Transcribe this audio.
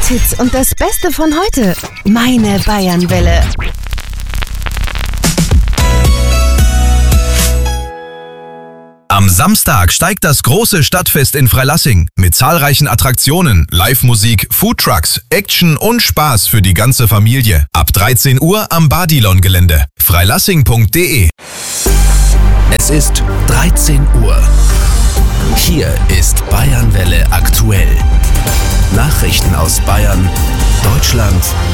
Welthits und das Beste von heute. Meine Bayernwelle. Am Samstag steigt das große Stadtfest in Freilassing mit zahlreichen Attraktionen, Live-Musik, Foodtrucks, Action und Spaß für die ganze Familie. Ab 13 Uhr am Badilon-Gelände. freilassing.de. Es ist 13 Uhr. Hier ist Bayernwelle aktuell. Nachrichten aus Bayern, Deutschland